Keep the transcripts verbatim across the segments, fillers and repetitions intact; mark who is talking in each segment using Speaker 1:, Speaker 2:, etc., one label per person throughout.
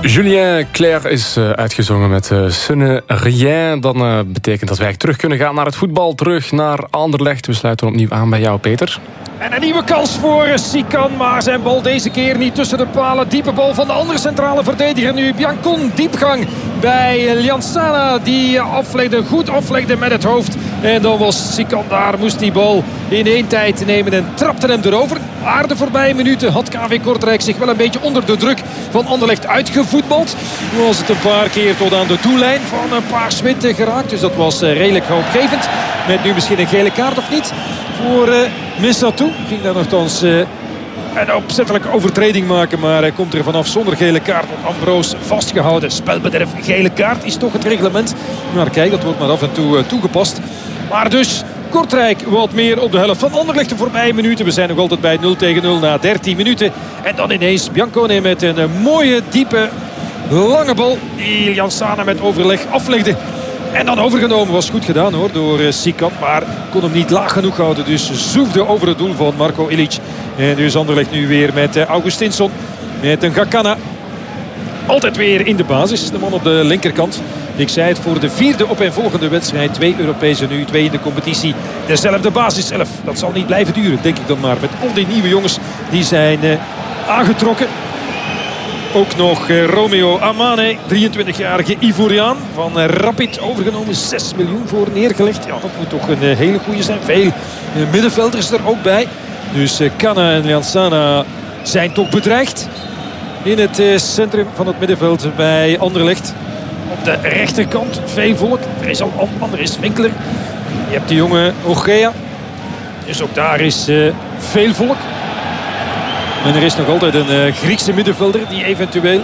Speaker 1: Julien Clerc is uh, uitgezongen met uh, Ce n'est rien. Dan uh, betekent dat wij terug kunnen gaan naar het voetbal. Terug naar Anderlecht. We sluiten opnieuw aan bij jou, Peter.
Speaker 2: En een nieuwe kans voor Sikan, maar zijn bal deze keer niet tussen de palen. Diepe bal van de andere centrale verdediger nu. Biancon, diepgang bij Ljansana, die aflegde, goed aflegde met het hoofd. En dan was Sikan daar, moest die bal in één tijd nemen en trapte hem erover. Maar de voorbije minuten had K V Kortrijk zich wel een beetje onder de druk van Anderlecht uitgevoetbald. Nu was het een paar keer tot aan de doellijn van een paar Smit geraakt. Dus dat was redelijk hoopgevend. Met nu misschien een gele kaart of niet voor uh, Missatou. Ging daar nogthans uh, een opzettelijke overtreding maken. Maar hij komt er vanaf zonder gele kaart. Want Ambroos vastgehouden. Spelbederf, gele kaart is toch het reglement. Maar kijk, dat wordt maar af en toe uh, toegepast. Maar dus Kortrijk wat meer op de helft van Anderlecht de voorbije minuten. We zijn nog altijd bij nul tegen nul na dertien minuten. En dan ineens Biancone met een uh, mooie, diepe, lange bal. Die Ljansana met overleg aflegde. En dan overgenomen, was goed gedaan hoor door uh, Sikan. Maar kon hem niet laag genoeg houden. Dus zoefde over het doel van Marko Ilić. En dus Anderlecht nu weer met uh, Augustinsson. Met een Gakana. Altijd weer in de basis. De man op de linkerkant. Ik zei het, voor de vierde opeenvolgende wedstrijd. Twee Europese nu, twee in de competitie. Dezelfde basiself. Dat zal niet blijven duren, denk ik dan maar. Met al die nieuwe jongens die zijn uh, aangetrokken. Ook nog uh, Romeo Amane, drieëntwintigjarige Ivoriaan van uh, Rapid. Overgenomen, zes miljoen voor neergelegd. Ja, dat moet toch een uh, hele goede zijn. Veel uh, middenvelders er ook bij. Dus uh, Kana en Ljansana zijn toch bedreigd. In het uh, centrum van het middenveld bij Anderlecht. Op de rechterkant veel volk. Er is al een ander, is Winkler. Je hebt de jonge Ogea. Dus ook daar is uh, veel volk. En er is nog altijd een uh, Griekse middenvelder die eventueel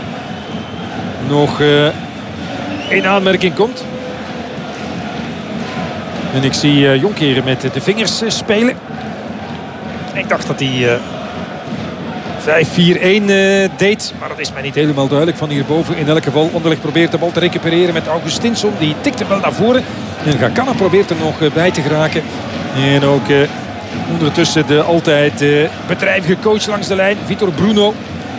Speaker 2: nog uh, in aanmerking komt. En ik zie uh, Jonkeren met de vingers uh, spelen. Ik dacht dat hij uh, vijf vier een uh, deed. Maar dat is mij niet helemaal duidelijk van hierboven. In elk geval, Anderlecht probeert de bal te recupereren met Augustinsson. Die tikt hem wel naar voren. En Gakana probeert er nog uh, bij te geraken. En ook uh, ondertussen de altijd uh, bedrijvige coach langs de lijn, Vitor Bruno.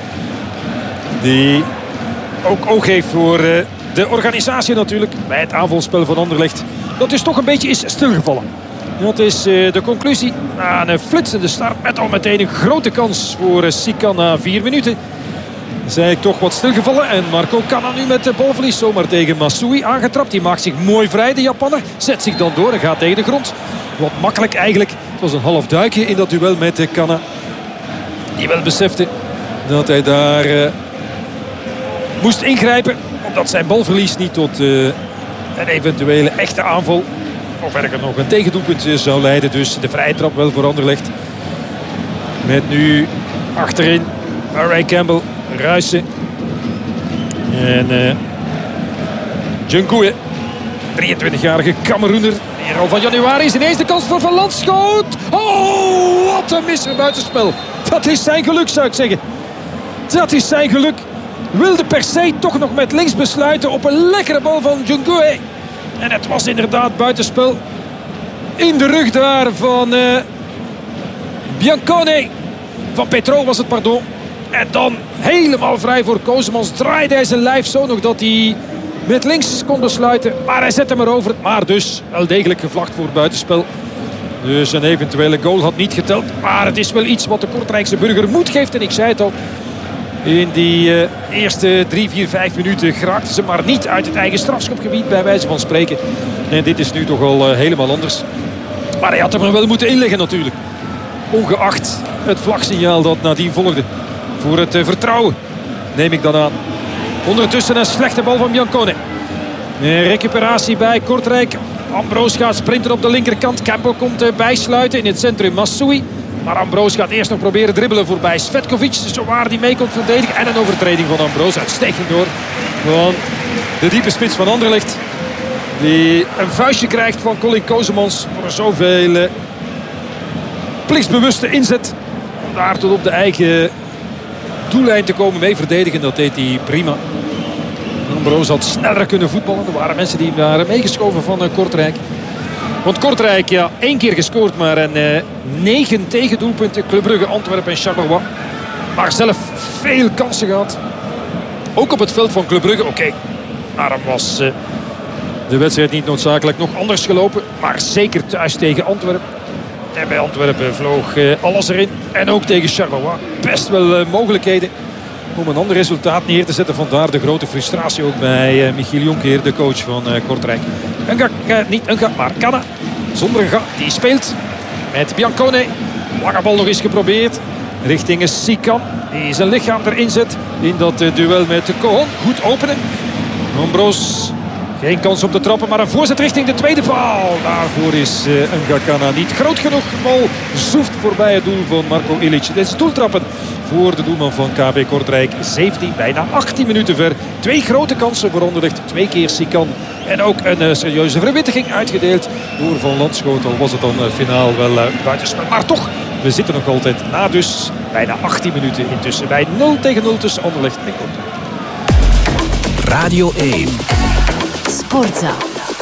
Speaker 2: Die ook oog heeft voor uh, de organisatie natuurlijk. Bij het aanvalspel van Anderlecht. Dat dus toch een beetje is stilgevallen. Dat is uh, de conclusie. Na een flitsende start met al meteen een grote kans voor uh, Sikan na vier minuten. Zei ik toch wat stilgevallen. En Marco Kana nu met de balverlies zomaar tegen Masui aangetrapt. Die maakt zich mooi vrij, de Japanner. Zet zich dan door en gaat tegen de grond. Wat makkelijk eigenlijk. Het was een half duikje in dat duel met Kana. Die wel besefte dat hij daar uh, moest ingrijpen. Omdat zijn balverlies niet tot uh, een eventuele echte aanval of erger nog een tegendoelpunt zou leiden. Dus de vrije trap wel voor Anderlecht. Met nu achterin Ray Campbell, Ruijsen en uh, Djungoe, drieëntwintigjarige Cameroener. Hier al van januari is ineens de kans voor Van Landschoot. Oh, wat een misser buitenspel. Dat is zijn geluk, zou ik zeggen. Dat is zijn geluk. Wilde per se toch nog met links besluiten op een lekkere bal van Djungoe. En het was inderdaad buitenspel. In de rug daar van uh, Biancone. Van Petro was het, pardon. En dan helemaal vrij voor Kozemans. Draaide hij zijn lijf zo nog dat hij met links kon besluiten. Maar hij zet hem erover. Maar dus wel degelijk gevlacht voor buitenspel. Dus een eventuele goal had niet geteld. Maar het is wel iets wat de Kortrijkse burger moed geeft. En ik zei het al. In die uh, eerste drie, vier, vijf minuten geraakten ze maar niet uit het eigen strafschopgebied, bij wijze van spreken. En dit is nu toch al uh, helemaal anders. Maar hij had hem er wel moeten inleggen natuurlijk. Ongeacht het vlagsignaal dat nadien volgde. Voor het uh, vertrouwen, neem ik dan aan. Ondertussen een slechte bal van Biancone. Een recuperatie bij Kortrijk. Ambroos gaat sprinten op de linkerkant. Campbell komt uh, bijsluiten in het centrum. Masui. Maar Ambroos gaat eerst nog proberen dribbelen voorbij Svetkovic. Zo waar die mee komt verdedigen. En een overtreding van Ambroos. Uitstekend door van de diepe spits van Anderlecht. Die een vuistje krijgt van Colin Kozemans. Voor zoveel uh, plichtsbewuste inzet. Om daar tot op de eigen doellijn te komen mee verdedigen. Dat deed hij prima. Ambroos had sneller kunnen voetballen. Er waren mensen die hem daar meegeschoven van uh, Kortrijk. Want Kortrijk, ja, één keer gescoord, maar een uh, negen tegendoelpunten. Club Brugge, Antwerpen en Charleroi. Maar zelf veel kansen gehad. Ook op het veld van Club Brugge. Oké, okay. Daarom was uh, de wedstrijd niet noodzakelijk nog anders gelopen. Maar zeker thuis tegen Antwerpen. En bij Antwerpen vloog uh, alles erin. En ook tegen Charleroi. Best wel uh, mogelijkheden om een ander resultaat neer te zetten. Vandaar de grote frustratie ook bij uh, Michiel Jonker, de coach van uh, Kortrijk. Een ga, uh, niet een ga, maar Canna. Zonder een ga, die speelt met Biancone. Lange bal nog eens geprobeerd. Richting Sikan. Die zijn lichaam erin zet. In dat uh, duel met de Cohon. Goed openen. Ambros. Geen kans op de trappen, maar een voorzet richting de tweede paal. Daarvoor is uh, Ngakana niet groot genoeg. De bal zoeft voorbij het doel van Marko Ilic. Dit is doeltrappen voor de doelman van K V Kortrijk. zeventien, bijna achttien minuten ver. Twee grote kansen voor Anderlecht. Twee keer Sikan. En ook een uh, serieuze verwittiging uitgedeeld door Van Landschotel. Was het dan uh, finaal wel uh, buitenspel. Maar toch, we zitten nog altijd na dus bijna achttien minuten intussen. Bij nul tegen nul tussen Anderlecht en Kortrijk.
Speaker 3: Radio één.
Speaker 1: Sportza.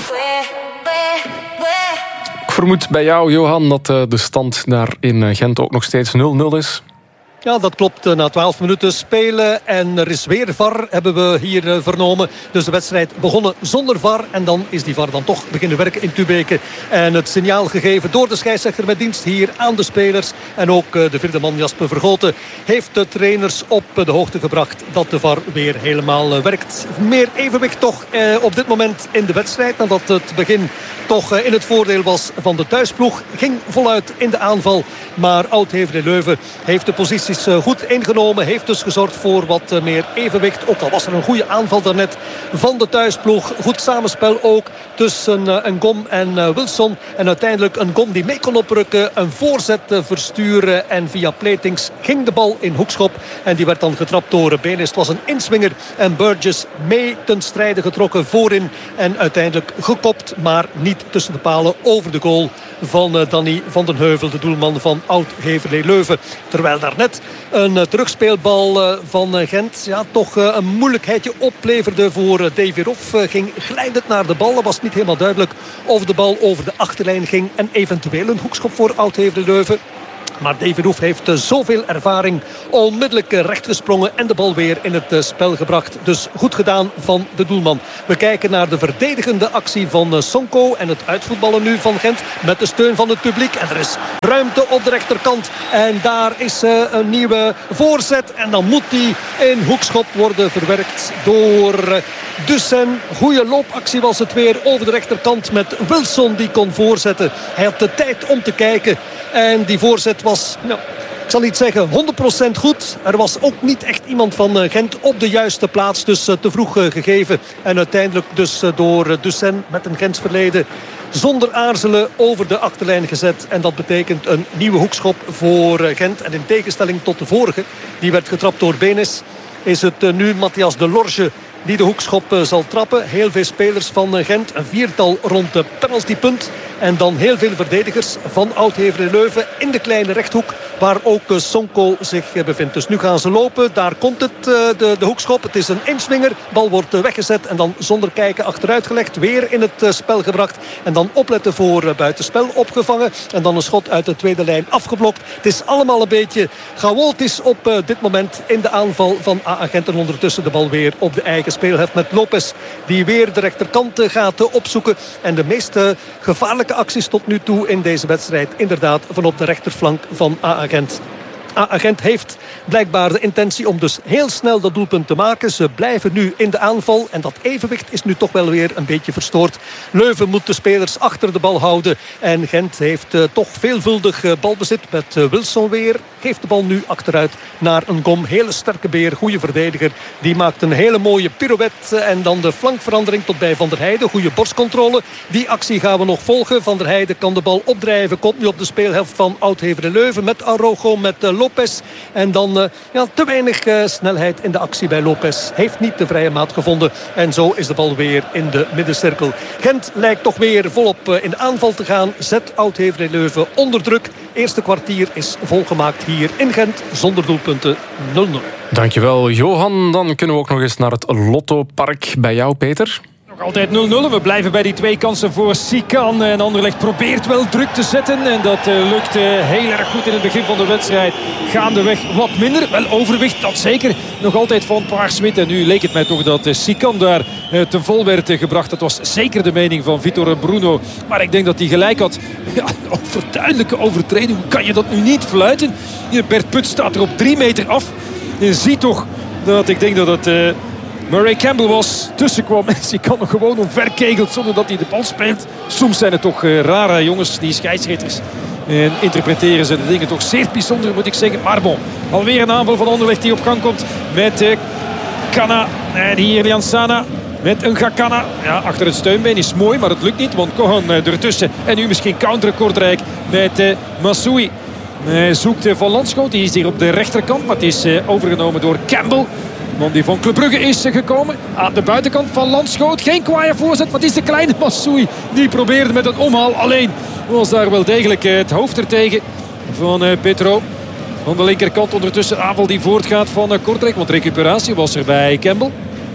Speaker 1: Ik vermoed bij jou, Johan, dat de stand daar in Gent ook nog steeds nul nul is.
Speaker 4: Ja, dat klopt. Na twaalf minuten spelen en er is weer V A R, hebben we hier vernomen. Dus de wedstrijd begonnen zonder V A R. En dan is die V A R dan toch beginnen werken in Tubeke. En het signaal gegeven door de scheidsrechter met dienst hier aan de spelers. En ook de vierde man Jasper Vergoten heeft de trainers op de hoogte gebracht dat de V A R weer helemaal werkt. Meer evenwicht toch eh, op dit moment in de wedstrijd. Nadat het begin toch eh, in het voordeel was van de thuisploeg. Ging voluit in de aanval. Maar Oud-Heverlee-Leuven heeft de positie goed ingenomen. Heeft dus gezorgd voor wat meer evenwicht. Ook al was er een goede aanval daarnet van de thuisploeg. Goed samenspel ook tussen een Gom en Wilson. En uiteindelijk een Gom die mee kon oprukken. Een voorzet versturen. En via Platings ging de bal in hoekschop. En die werd dan getrapt door Benes. Het was een inswinger. En Burgess mee ten strijde getrokken voorin. En uiteindelijk gekopt. Maar niet tussen de palen over de goal van Danny van den Heuvel. De doelman van Oud-Heverlee-Leuven. Terwijl daarnet een terugspeelbal van Gent ja, toch een moeilijkheidje opleverde voor Davy Roff. Ging glijdend naar de bal. Het was niet helemaal duidelijk of de bal over de achterlijn ging. En eventueel een hoekschop voor Oud-Heverlee-Leuven. Maar Davy Roef heeft zoveel ervaring. Onmiddellijk rechtgesprongen en de bal weer in het spel gebracht. Dus goed gedaan van de doelman. We kijken naar de verdedigende actie van Sonko. En het uitvoetballen nu van Gent. Met de steun van het publiek. En er is ruimte op de rechterkant. En daar is een nieuwe voorzet. En dan moet die in hoekschop worden verwerkt door Dussen. Goeie loopactie was het weer over de rechterkant met Wilson die kon voorzetten. Hij had de tijd om te kijken. En die voorzet was, nou, ik zal niet zeggen honderd procent goed. Er was ook niet echt iemand van Gent op de juiste plaats. Dus te vroeg gegeven. En uiteindelijk dus door Dussen met een Gents verleden zonder aarzelen over de achterlijn gezet. En dat betekent een nieuwe hoekschop voor Gent. En in tegenstelling tot de vorige, die werd getrapt door Benes, is het nu Matthias de Lorge die de hoekschop zal trappen. Heel veel spelers van Gent. Een viertal rond de penaltypunt. En dan heel veel verdedigers van Oud-Heverlee-Leuven in de kleine rechthoek. Waar ook Sonko zich bevindt. Dus nu gaan ze lopen. Daar komt het, de, de hoekschop. Het is een inswinger. Bal wordt weggezet. En dan zonder kijken achteruit gelegd. Weer in het spel gebracht. En dan opletten voor buitenspel opgevangen. En dan een schot uit de tweede lijn afgeblokt. Het is allemaal een beetje chaotisch op dit moment in de aanval van A A Gent. En ondertussen de bal weer op de eigen speelhelft met Lopez. Die weer de rechterkant gaat opzoeken. En de meeste gevaarlijke acties tot nu toe in deze wedstrijd inderdaad van op de rechterflank van A A Gent. A A Gent heeft blijkbaar de intentie om dus heel snel dat doelpunt te maken. Ze blijven nu in de aanval en dat evenwicht is nu toch wel weer een beetje verstoord. Leuven moet de spelers achter de bal houden en Gent heeft uh, toch veelvuldig uh, balbezit met uh, Wilson weer. Geeft de bal nu achteruit naar een Gom. Hele sterke beer, goede verdediger. Die maakt een hele mooie pirouette en dan de flankverandering tot bij Van der Heijden. Goede borstcontrole. Die actie gaan we nog volgen. Van der Heijden kan de bal opdrijven. Komt nu op de speelhelft van Oud-Heverlee-Leuven met Araujo, met uh, Lopez. En dan uh, ja, te weinig uh, snelheid in de actie bij Lopez. Heeft niet de vrije maat gevonden. En zo is de bal weer in de middencirkel. Gent lijkt toch weer volop uh, in de aanval te gaan. Zet Oud-Heverlee-Leuven onder druk. Eerste kwartier is volgemaakt hier in Gent. Zonder doelpunten nul nul.
Speaker 1: Dankjewel, Johan. Dan kunnen we ook nog eens naar het Lottopark bij jou, Peter.
Speaker 2: Nog Altijd nul nul. We blijven bij die twee kansen voor Sikan. En Anderlecht probeert wel druk te zetten. En dat uh, lukt uh, heel erg goed in het begin van de wedstrijd. Gaandeweg wat minder. Wel overwicht, dat zeker. Nog altijd van Paars-wit. En nu leek het mij toch dat uh, Sikan daar uh, ten vol werd uh, gebracht. Dat was zeker de mening van Vitor Bruno. Maar ik denk dat hij gelijk had. Ja, overduidelijke overtreding. Hoe kan je dat nu niet fluiten? Hier, Bert Put staat er op drie meter af. Je ziet toch dat ik denk dat het... Uh, Murray Campbell was, tussenkwam en ze kan nog gewoon omverkegeld zonder dat hij de bal speelt. Soms zijn het toch uh, rare jongens, die scheidsrechters. En interpreteren ze de dingen toch zeer bijzonder, moet ik zeggen. Maar bon, alweer een aanval van Anderlecht die op gang komt met uh, Kana. En hier Liansana met een Gakana. Ja, achter het steunbeen is mooi, maar het lukt niet. Want Kohan uh, ertussen. En nu misschien counter Kortrijk met uh, Massoui. Hij zoekt uh, Van Landschoot, die is hier op de rechterkant. Maar het is uh, overgenomen door Campbell. Man die van Club Brugge is gekomen. Aan de buitenkant van Landschoot. Geen kwaaie voorzet, maar het is de kleine Massoui. Die probeerde met een omhaal. Alleen was daar wel degelijk het hoofd er tegen van uh, Petro. Van de linkerkant ondertussen aanval die voortgaat van uh, Kortrijk. Want recuperatie was er bij Campbell.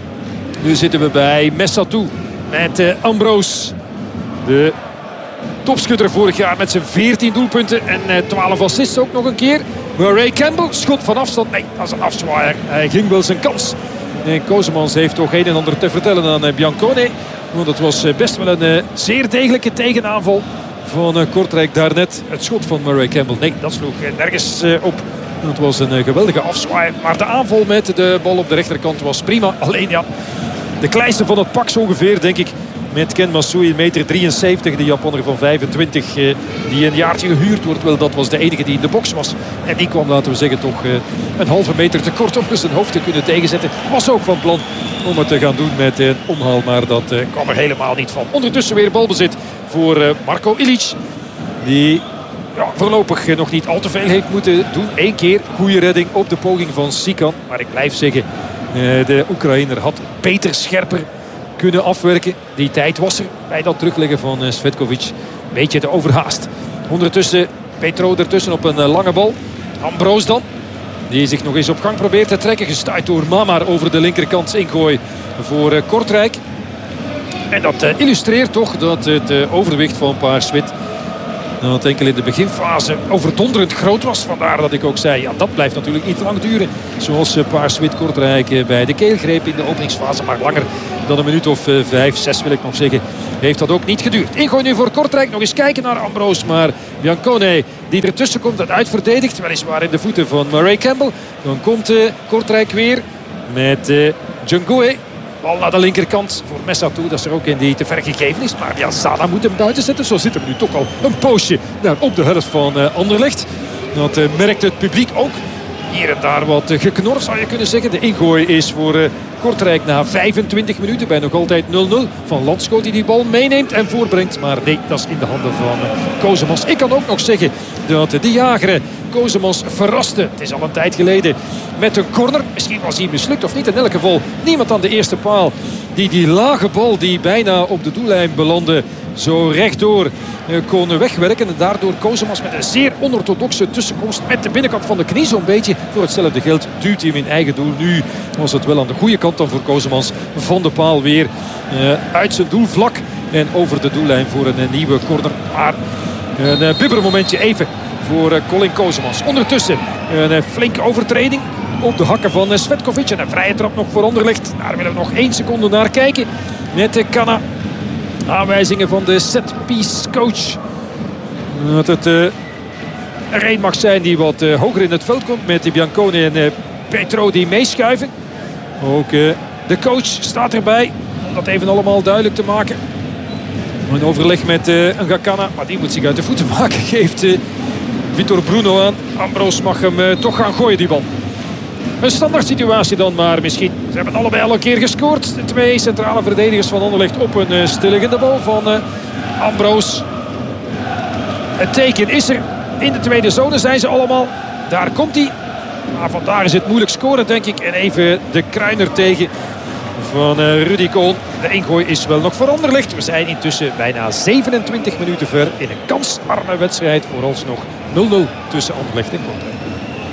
Speaker 2: Nu zitten we bij Messatou. Met uh, Ambroos. De topschutter vorig jaar met zijn veertien doelpunten. En uh, twaalf assists ook nog een keer. Murray Campbell, schot van afstand. Nee, dat is een afzwaaier. Hij ging wel zijn kans. En Kozemans heeft toch een en ander te vertellen aan uh, Biancone. Want het was uh, best wel een uh, zeer degelijke tegenaanval van uh, Kortrijk daarnet. Het schot van Murray Campbell. Nee, dat sloeg uh, nergens uh, op. Het was een uh, geweldige afzwaaier. Maar de aanval met de bal op de rechterkant was prima. Alleen ja, de kleinste van het pak zo ongeveer, denk ik. Met Ken Massoui, een meter drieënzeventig, de Japanner van vijfentwintig, eh, die een jaartje gehuurd wordt. Wel, dat was de enige die in de box was. En die kwam, laten we zeggen, toch eh, een halve meter te kort om zijn hoofd te kunnen tegenzetten. Was ook van plan om het te gaan doen met een eh, omhaal, maar dat eh, kwam er helemaal niet van. Ondertussen weer balbezit voor eh, Marko Ilic. Die ja, voorlopig eh, nog niet al te veel heeft moeten doen. Eén keer goede redding op de poging van Sikan. Maar ik blijf zeggen, eh, de Oekraïner had beter, scherper kunnen afwerken. Die tijd was er bij dat terugleggen van uh, Svetkovic. Een beetje te overhaast. Ondertussen Petro ertussen op een uh, lange bal. Ambroos dan. Die zich nog eens op gang probeert te trekken. Gestuit door Mamar over de linkerkant ingooi voor uh, Kortrijk. En dat uh, illustreert toch dat het uh, overwicht van Paars-wit, dat enkel in de beginfase overdonderend groot was. Vandaar dat ik ook zei, ja, dat blijft natuurlijk niet lang duren. Zoals uh, Paars-wit Kortrijk uh, bij de keel greep in de openingsfase. Maar langer dan een minuut of uh, vijf, zes wil ik nog zeggen, heeft dat ook niet geduurd. Ingooi nu voor Kortrijk. Nog eens kijken naar Ambroos. Maar Biancone die ertussen komt en uitverdedigt. Weliswaar in de voeten van Murray Campbell. Dan komt uh, Kortrijk weer met uh, Djungoe. Bal naar de linkerkant voor Messatou. Dat is er ook in die te ver gegeven is. Maar ja, Zana moet hem buiten zetten. Zo zit er nu toch al een poosje daar op de helft van uh, Anderlecht. Dat uh, merkt het publiek ook. Hier en daar wat uh, geknor zou je kunnen zeggen. De ingooi is voor uh, Kortrijk na vijfentwintig minuten bij nog altijd nul nul. Van Landschoot die die bal meeneemt en voorbrengt. Maar nee, dat is in de handen van uh, Kozemans. Ik kan ook nog zeggen dat uh, de jager Kozemans verraste. Het is al een tijd geleden met een corner. Misschien was hij mislukt of niet. In elk geval niemand aan de eerste paal die die lage bal die bijna op de doellijn belandde zo rechtdoor uh, kon wegwerken. En daardoor Kozemans met een zeer onorthodoxe tussenkomst met de binnenkant van de knie zo'n beetje. Voor hetzelfde geld duwt hij hem in eigen doel. Nu was het wel aan de goede kant dan voor Kozemans. Van de paal weer uh, uit zijn doel vlak en over de doellijn voor een uh, nieuwe corner. Maar een uh, bibbermomentje even voor uh, Colin Kozemans. Ondertussen een uh, flinke overtreding op de hakken van uh, Svetkovic. En een vrije trap nog voor Anderlecht. Daar willen we nog één seconde naar kijken. Met uh, Kana. Aanwijzingen van de set-piece coach. Dat het uh, er één mag zijn die wat uh, hoger in het veld komt. Met Biancone en uh, Petro die meeschuiven. Ook uh, de coach staat erbij. Om dat even allemaal duidelijk te maken. Een overleg met uh, een Gakana. Maar die moet zich uit de voeten maken. Geeft uh, Vitor Bruno aan. Ambroos mag hem uh, toch gaan gooien, die bal. Een standaard situatie dan, maar misschien. Ze hebben allebei al een keer gescoord. De twee centrale verdedigers van Anderlecht op een uh, stilliggende bal van uh, Ambroos. Het teken is er. In de tweede zone zijn ze allemaal. Daar komt hij. Maar vandaar is het moeilijk scoren, denk ik. En even de kruiner tegen van uh, Rudy Kool. De ingooi is wel nog voor Anderlecht. We zijn intussen bijna zevenentwintig minuten ver in een kansarme wedstrijd. Vooralsnog nul nul tussen Anderlecht en Kortrijk.